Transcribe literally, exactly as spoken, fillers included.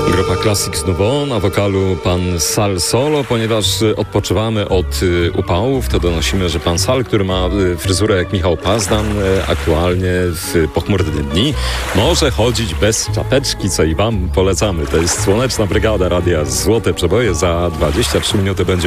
Grupa Classics Nouveau, na wokalu pan Sal Solo. Ponieważ odpoczywamy od upałów, to donosimy, że pan Sal, który ma fryzurę jak Michał Pazdan, aktualnie w pochmurne dni może chodzić bez czapeczki, co i wam polecamy. To jest Słoneczna Brygada Radia Złote Przeboje. Za dwadzieścia trzy minuty będzie